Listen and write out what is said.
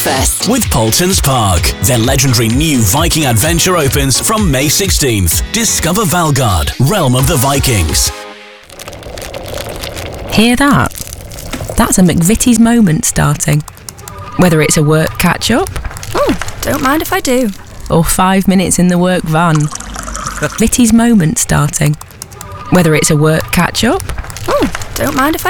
breakfast. With Poultons Park. Their legendary new Viking adventure opens from May 16th. Discover Valgard, realm of the Vikings. Hear that? That's a McVitie's moment starting. Whether it's a work catch-up... Oh, don't mind if I do. ...or 5 minutes in the work van. Vitie's moment starting. Whether it's a work catch-up... Oh, don't mind if I